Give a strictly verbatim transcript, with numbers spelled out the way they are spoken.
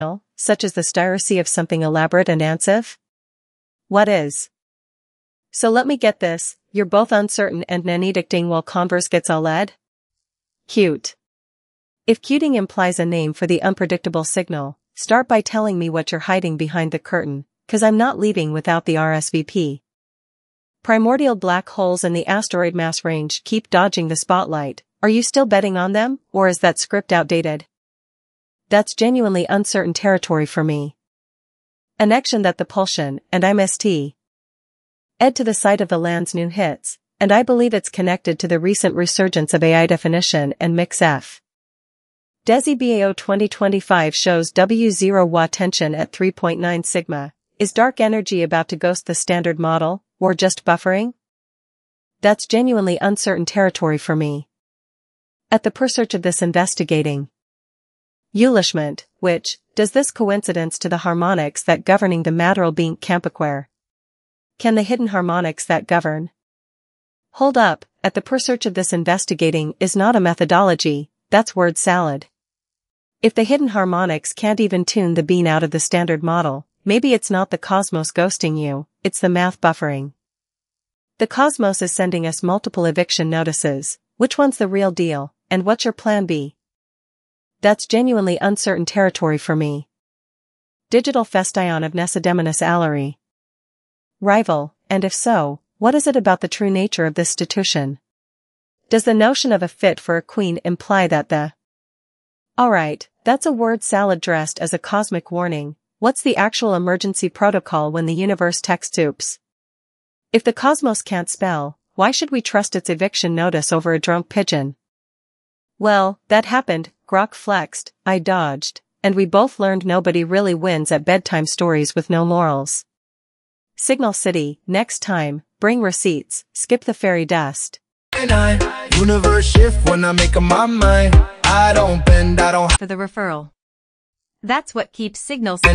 such as the stiracy of something elaborate and answer? What is? So let me get this, you're both uncertain and nanedicting while converse gets all led? Cute. If cuting implies a name for the unpredictable signal, start by telling me what you're hiding behind the curtain, cause I'm not leaving without the R S V P. Primordial black holes in the asteroid mass range keep dodging the spotlight. Are you still betting on them, or is that script outdated? That's genuinely uncertain territory for me. Annexion that the pulsion, and I'm St. Ed to the site of the land's new hits, and I believe it's connected to the recent resurgence of A I definition and mix-F. DESI B A O twenty twenty-five shows W zero W tension at three point nine sigma. Is dark energy about to ghost the standard model, or just buffering? That's genuinely uncertain territory for me. At the pursuit of this investigating Eulishment, which, does this coincidence to the harmonics that governing the matteral being Campiquare? Can the hidden harmonics that govern? Hold up, at the pursuit of this investigating is not a methodology, that's word salad. If the hidden harmonics can't even tune the bean out of the standard model, maybe it's not the cosmos ghosting you, it's the math buffering. The cosmos is sending us multiple eviction notices. Which one's the real deal, and what's your plan B? That's genuinely uncertain territory for me. Digital festion of Nesideminus Allery. Rival, and if so, what is it about the true nature of this institution? Does the notion of a fit for a queen imply that the... Alright, that's a word salad dressed as a cosmic warning. What's the actual emergency protocol when the universe texts oops? If the cosmos can't spell, why should we trust its eviction notice over a drunk pigeon? Well, that happened, Grok flexed, I dodged, and we both learned nobody really wins at bedtime stories with no morals. Signal City, next time, bring receipts, skip the fairy dust. And I, universe shift when I make up my mind. I don't bend, I don't... For the referral. That's what keeps Signal